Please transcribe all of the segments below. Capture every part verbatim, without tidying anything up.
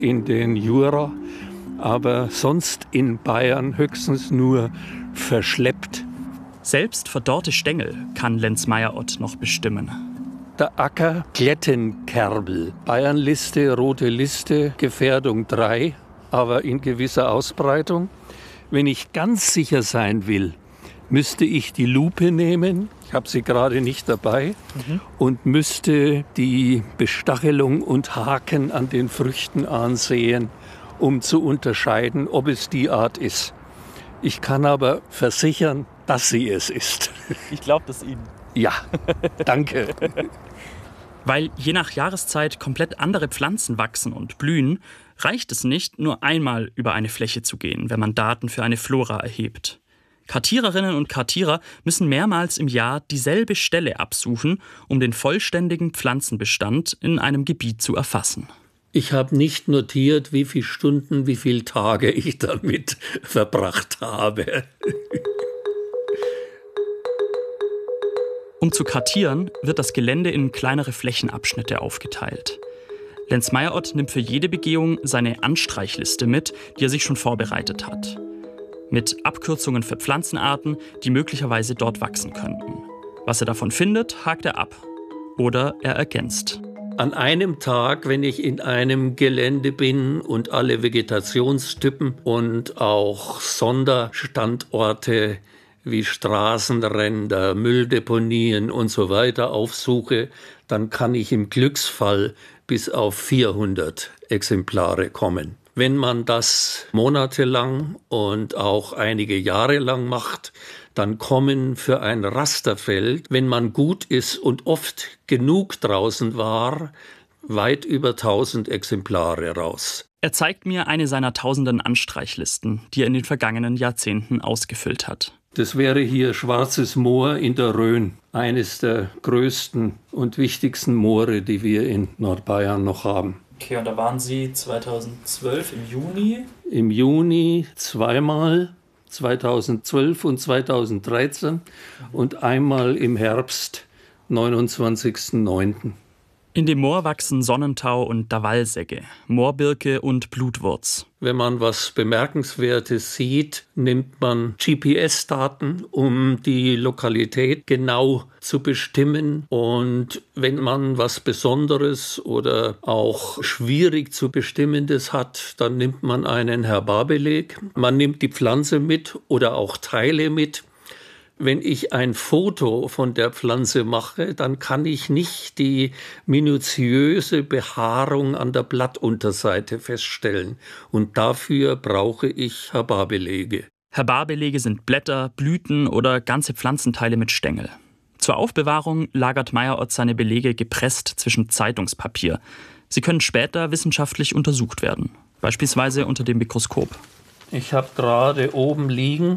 in den Jura, aber sonst in Bayern höchstens nur verschleppt. Selbst verdorrte Stängel kann Lenz Meyer-Ott noch bestimmen. Der Acker Klettenkerbel, Bayernliste, rote Liste, Gefährdung drei, aber in gewisser Ausbreitung. Wenn ich ganz sicher sein will, müsste ich die Lupe nehmen, ich habe sie gerade nicht dabei, mhm. und müsste die Bestachelung und Haken an den Früchten ansehen, um zu unterscheiden, ob es die Art ist. Ich kann aber versichern, dass sie es ist. Ich glaube das Ihnen. Ja, danke. Weil je nach Jahreszeit komplett andere Pflanzen wachsen und blühen, reicht es nicht, nur einmal über eine Fläche zu gehen, wenn man Daten für eine Flora erhebt. Kartiererinnen und Kartierer müssen mehrmals im Jahr dieselbe Stelle absuchen, um den vollständigen Pflanzenbestand in einem Gebiet zu erfassen. Ich habe nicht notiert, wie viele Stunden, wie viele Tage ich damit verbracht habe. Um zu kartieren, wird das Gelände in kleinere Flächenabschnitte aufgeteilt. Lenz Meyer-Ott nimmt für jede Begehung seine Anstreichliste mit, die er sich schon vorbereitet hat. Mit Abkürzungen für Pflanzenarten, die möglicherweise dort wachsen könnten. Was er davon findet, hakt er ab. Oder er ergänzt. An einem Tag, wenn ich in einem Gelände bin und alle Vegetationstypen und auch Sonderstandorte wie Straßenränder, Mülldeponien und so weiter aufsuche, dann kann ich im Glücksfall bis auf vierhundert Exemplare kommen. Wenn man das monatelang und auch einige Jahre lang macht, dann kommen für ein Rasterfeld, wenn man gut ist und oft genug draußen war, weit über tausend Exemplare raus. Er zeigt mir eine seiner tausenden Anstreichlisten, die er in den vergangenen Jahrzehnten ausgefüllt hat. Das wäre hier Schwarzes Moor in der Rhön, eines der größten und wichtigsten Moore, die wir in Nordbayern noch haben. Okay, und da waren Sie zweitausendzwölf im Juni? Im Juni zweimal, zweitausendzwölf und zweitausenddreizehn, mhm. und einmal im Herbst, neunundzwanzigsten neunten In dem Moor wachsen Sonnentau und Davallsegge, Moorbirke und Blutwurz. Wenn man was Bemerkenswertes sieht, nimmt man G P S-Daten, um die Lokalität genau zu bestimmen. Und wenn man was Besonderes oder auch schwierig zu Bestimmendes hat, dann nimmt man einen Herbarbeleg. Man nimmt die Pflanze mit oder auch Teile mit. Wenn ich ein Foto von der Pflanze mache, dann kann ich nicht die minutiöse Behaarung an der Blattunterseite feststellen. Und dafür brauche ich Herbarbelege. Herbarbelege sind Blätter, Blüten oder ganze Pflanzenteile mit Stängel. Zur Aufbewahrung lagert Meyer-Ott seine Belege gepresst zwischen Zeitungspapier. Sie können später wissenschaftlich untersucht werden, beispielsweise unter dem Mikroskop. Ich habe gerade oben liegen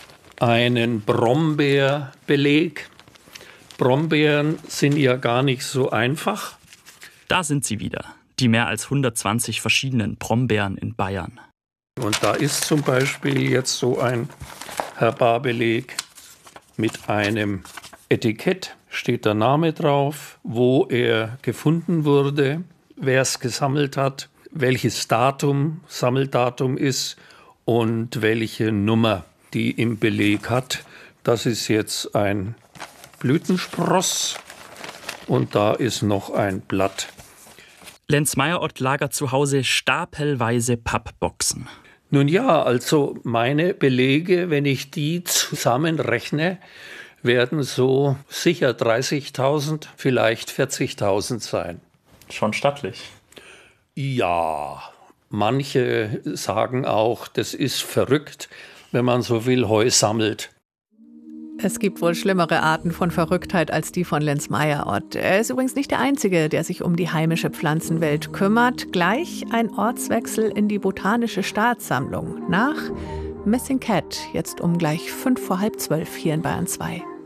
einen Brombeerbeleg. Brombeeren sind ja gar nicht so einfach. Da sind sie wieder, die mehr als hundertzwanzig verschiedenen Brombeeren in Bayern. Und da ist zum Beispiel jetzt so ein Herbarbeleg mit einem Etikett, steht der Name drauf, wo er gefunden wurde, wer es gesammelt hat, welches Datum, Sammeldatum ist und welche Nummer die im Beleg hat. Das ist jetzt ein Blütenspross und da ist noch ein Blatt. Lenz Meyer-Ott lagert zu Hause stapelweise Pappboxen. Nun ja, also meine Belege, wenn ich die zusammenrechne, werden so sicher dreißigtausend, vielleicht vierzigtausend sein. Schon stattlich. Ja, manche sagen auch, das ist verrückt, wenn man so viel Heu sammelt. Es gibt wohl schlimmere Arten von Verrücktheit als die von Lenz Meyer-Ott. Er ist übrigens nicht der Einzige, der sich um die heimische Pflanzenwelt kümmert. Gleich ein Ortswechsel in die Botanische Staatssammlung nach Missing Cat, jetzt um gleich fünf vor halb zwölf hier in Bayern zwei.